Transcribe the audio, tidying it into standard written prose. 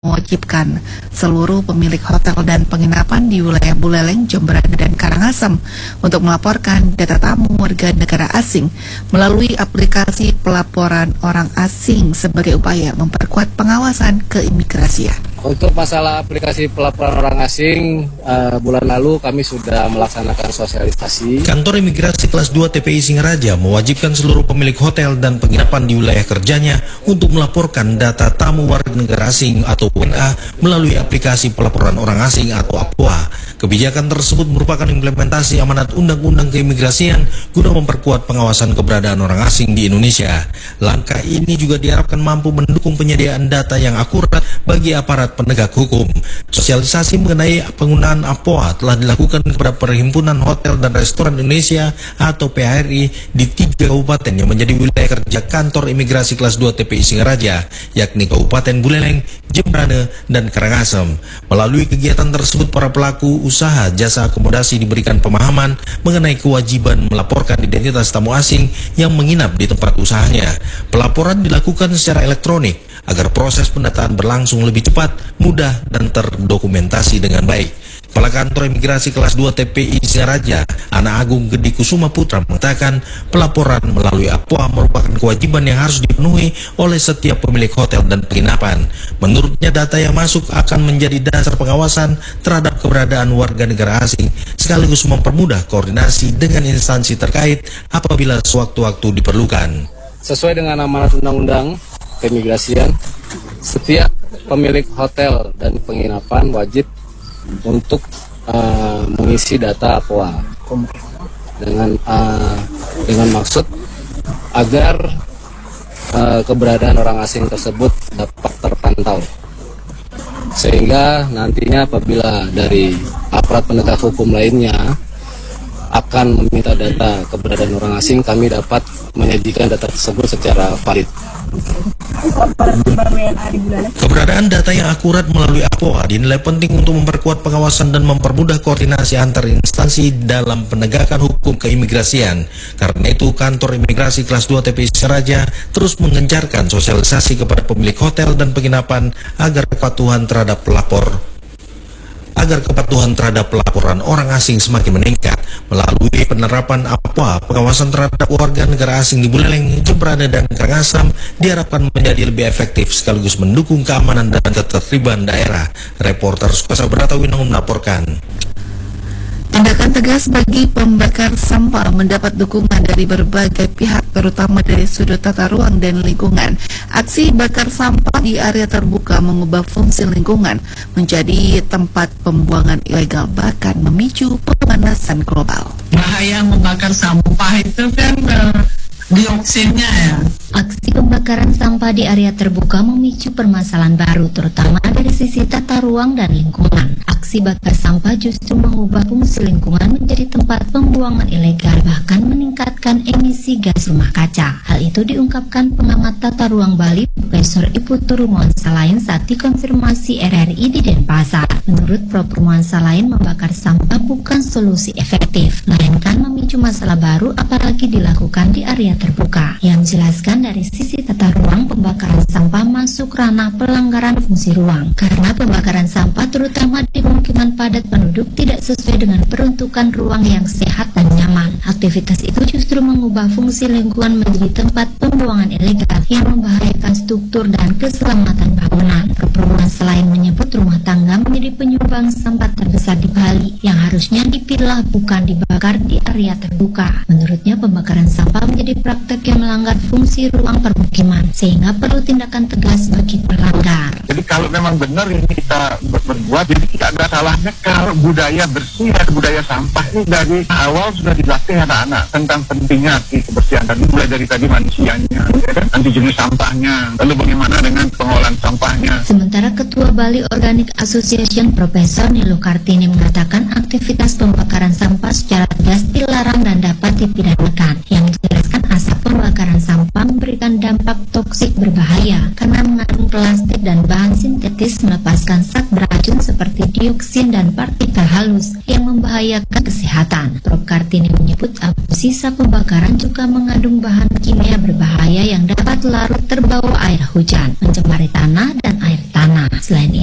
mewajibkan seluruh pemilik hotel dan penginapan di wilayah Buleleng, Jemberana, dan Karangasem untuk melaporkan data tamu warga negara asing melalui aplikasi pelaporan orang asing sebagai upaya memperkuat pengawasan keimigrasian. Untuk masalah aplikasi pelaporan orang asing, bulan lalu kami sudah melaksanakan sosialisasi. Kantor Imigrasi Kelas 2 TPI Singaraja mewajibkan seluruh pemilik hotel dan penginapan di wilayah kerjanya untuk melaporkan data tamu warga negara asing atau WNA melalui aplikasi pelaporan orang asing atau APOA. Kebijakan tersebut merupakan implementasi amanat Undang-Undang Keimigrasian guna memperkuat pengawasan keberadaan orang asing di Indonesia. Langkah ini juga diharapkan mampu mendukung penyediaan data yang akurat bagi aparat penegak hukum. Sosialisasi mengenai penggunaan APOA telah dilakukan kepada Perhimpunan Hotel dan Restoran Indonesia atau PHRI di 3 kabupaten yang menjadi wilayah kerja kantor Imigrasi Kelas 2 TPI Singaraja, yakni Kabupaten Buleleng, Jemberana, dan Karangasem. Melalui kegiatan tersebut, para pelaku usaha jasa akomodasi diberikan pemahaman mengenai kewajiban melaporkan identitas tamu asing yang menginap di tempat usahanya. Pelaporan dilakukan secara elektronik agar proses pendataan berlangsung lebih cepat, mudah, dan terdokumentasi dengan baik. Kepala Kantor Imigrasi Kelas 2 TPI Singaraja, Ana Agung Gedi Kusuma Putra, mengatakan pelaporan melalui APOA merupakan kewajiban yang harus dipenuhi oleh setiap pemilik hotel dan penginapan. Menurutnya, data yang masuk akan menjadi dasar pengawasan terhadap keberadaan warga negara asing, sekaligus mempermudah koordinasi dengan instansi terkait apabila sewaktu-waktu diperlukan. Sesuai dengan amanat Undang-Undang Keimigrasian, setiap pemilik hotel dan penginapan wajib untuk mengisi data APOA dengan maksud agar keberadaan orang asing tersebut dapat terpantau, sehingga nantinya apabila dari aparat penegak hukum lainnya akan meminta data keberadaan orang asing, kami dapat menyajikan data tersebut secara valid. Keberadaan data yang akurat melalui APOA dinilai penting untuk memperkuat pengawasan dan mempermudah koordinasi antar instansi dalam penegakan hukum keimigrasian. Karena itu, Kantor Imigrasi Kelas 2 TPI Singaraja terus menggencarkan sosialisasi kepada pemilik hotel dan penginapan agar kepatuhan terhadap pelaporan orang asing semakin meningkat. Melalui penerapan APOA, pengawasan terhadap warga negara asing di Buleleng, Jemberana, dan Karangasem diharapkan menjadi lebih efektif sekaligus mendukung keamanan dan ketertiban daerah. Reporter Sukasa Bratawinong melaporkan. Tindakan tegas bagi pembakar sampah mendapat dukungan dari berbagai pihak, terutama dari sudut tata ruang dan lingkungan. Aksi bakar sampah di area terbuka mengubah fungsi lingkungan menjadi tempat pembuangan ilegal, bahkan memicu pemanasan global. Bahaya membakar sampah itu kan dioksinnya ya. Aksi pembakaran sampah di area terbuka memicu permasalahan baru, terutama dari sisi tata ruang dan lingkungan. Aksi bakar sampah justru mengubah fungsi lingkungan menjadi tempat pembuangan ilegal, bahkan meningkatkan emisi gas rumah kaca. Hal itu diungkapkan pengamat tata ruang Bali, Profesor Iputu Rumansalain saat dikonfirmasi RRI di Denpasar. Menurut Prof. Rumansalain, membakar sampah bukan solusi efektif, melainkan memicu masalah baru apalagi dilakukan di area terbuka. Yang menjelaskan dari sisi tata ruang, pembakaran sampah masuk ranah pelanggaran fungsi ruang karena pembakaran sampah terutama di pemukiman padat penduduk tidak sesuai dengan peruntukan ruang yang sehat dan nyaman. Aktivitas itu justru mengubah fungsi lingkungan menjadi tempat pembuangan ilegal yang membahayakan struktur dan keselamatan bangunan. Perpuluhan selain menyebut rumah tangga menjadi penyumbang sampah terbesar di Bali yang harusnya dipilah bukan dibakar di area terbuka. Menurutnya, pembakaran sampah menjadi praktek yang melanggar fungsi ruang permukiman, sehingga perlu tindakan tegas bagi pelanggar. Jadi kalau memang benar ini kita berbuat, jadi tidak ada salahnya kalau budaya bersih dan budaya sampah ini dari awal sudah dilatih anak-anak tentang pentingnya kebersihan tadi, mulai dari tadi manusianya, nanti jenis sampahnya, lalu bagaimana dengan pengolahan sampahnya. Sementara Ketua Bali Organic Association Profesor Nilu Kartini mengatakan aktivitas pembakaran sampah secara tegas dilarang dan dapat dipidanakan. Yang menjelaskan asap pembakaran sampah memberikan memberikan dampak toksik berbahaya karena mengandung plastik dan bahan sintetis, melepaskan zat beracun seperti dioksin dan partikel halus yang membahayakan kesehatan. Prof. Kartini menyebut abu sisa pembakaran juga mengandung bahan kimia berbahaya yang dapat larut terbawa air hujan, mencemari tanah dan air tanah. Selain